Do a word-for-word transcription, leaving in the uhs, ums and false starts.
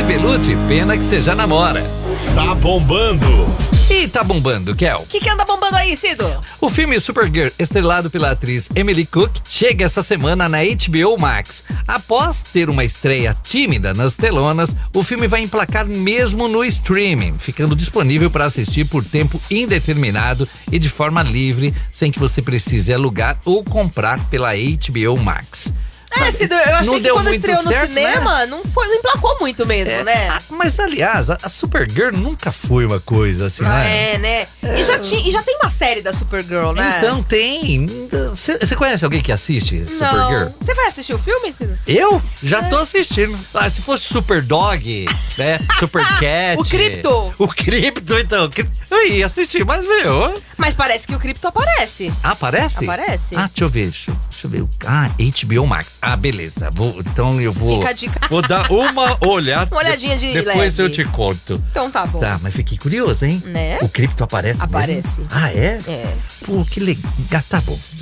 Nancy Belucci, pena que você já namora. Tá bombando. E tá bombando, Kel. O que, que anda bombando aí, Cido? O filme Supergirl, estrelado pela atriz Emily Cook, chega essa semana na H B O Max. Após ter uma estreia tímida nas telonas, o filme vai emplacar mesmo no streaming, ficando disponível para assistir por tempo indeterminado e de forma livre, sem que você precise alugar ou comprar pela H B O Max. É, Cido, eu achei não que deu quando muito estreou certo, no cinema, né? não, foi, não emplacou muito mesmo, É, né? a- mas aliás, a, a Supergirl nunca foi uma coisa assim, né? É, né? E, já tinha, e já tem uma série da Supergirl, né? Então tem. Você conhece alguém que assiste Supergirl? Não. Você vai assistir o filme, Cido? Eu já tô assistindo. Ah, se fosse Superdog, né? Supercat. O Krypto. O Krypto, então. Eu ia assistir, mas meu. Mas parece que o Krypto aparece. Ah, aparece? Aparece. Ah, deixa eu ver. Deixa, eu- deixa eu ver. Ah, H B O Max. Ah, beleza. Vou, então eu vou. Fica a dica. Vou dar uma olhada. Uma olhadinha de Depois leve. eu te conto. Então tá bom. Tá, mas fiquei curioso, hein? Né? O Krypto aparece Aparece. mesmo? Ah, é? É. Pô, que legal. Tá bom.